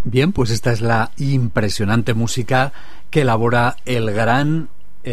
Bien, pues esta es la impresionante música que elabora el gran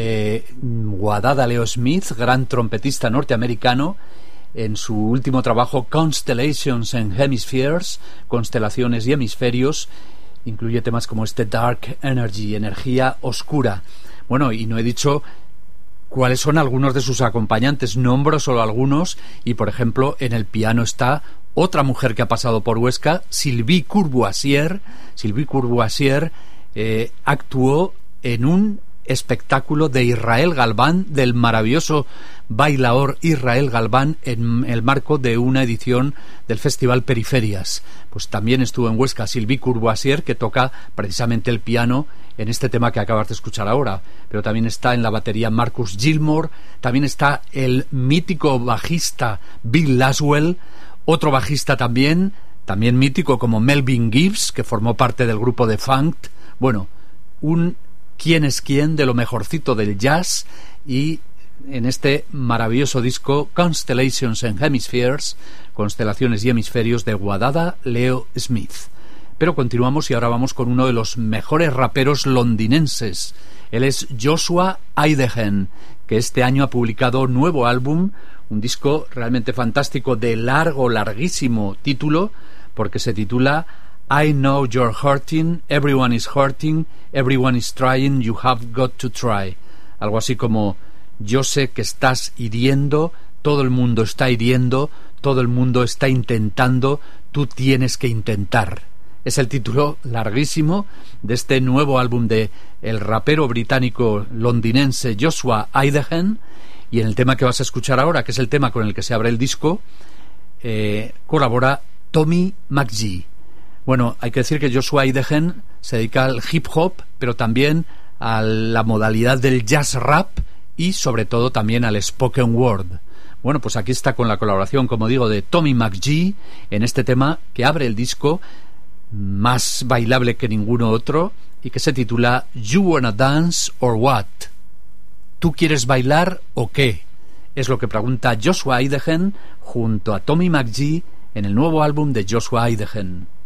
Wadada Leo Smith, gran trompetista norteamericano, en su último trabajo Constellations and Hemispheres, constelaciones y hemisferios. Incluye temas como este Dark Energy, energía oscura. Bueno, y no he dicho cuáles son algunos de sus acompañantes, nombro solo algunos, y por ejemplo en el piano está otra mujer que ha pasado por Huesca, Sylvie Courvoisier. Sylvie Courvoisier actuó en un espectáculo de Israel Galván, del maravilloso bailaor Israel Galván, en el marco de una edición del Festival Periferias. Pues también estuvo en Huesca Sylvie Courvoisier, que toca precisamente el piano en este tema que acabas de escuchar ahora. Pero también está en la batería Marcus Gilmore, también está el mítico bajista Bill Laswell, otro bajista también mítico como Melvin Gibbs, que formó parte del grupo de Funk. Bueno, un quién es quién de lo mejorcito del jazz, y en este maravilloso disco Constellations and Hemispheres, constelaciones y hemisferios, de Wadada Leo Smith. Pero continuamos y ahora vamos con uno de los mejores raperos londinenses. Él es Joshua Idehen, que este año ha publicado nuevo álbum, un disco realmente fantástico de larguísimo título, porque se titula I Know You're Hurting, Everyone is Hurting, Everyone is Trying, You Have Got to Try. Algo así como: yo sé que estás hiriendo, todo el mundo está hiriendo, todo el mundo está intentando, tú tienes que intentar. Es el título larguísimo de este nuevo álbum de el rapero británico londinense Joshua Idehen, y en el tema que vas a escuchar ahora, que es el tema con el que se abre el disco, colabora Tommy McGee. Bueno, hay que decir que Joshua Idehen se dedica al hip hop, pero también a la modalidad del jazz rap y sobre todo también al spoken word. Bueno, pues aquí está con la colaboración, como digo, de Tommy McGee en este tema que abre el disco, más bailable que ninguno otro, y que se titula You Wanna Dance or What? ¿Tú quieres bailar o qué? Es lo que pregunta Joshua Idehen junto a Tommy McGee en el nuevo álbum de Joshua Idehen.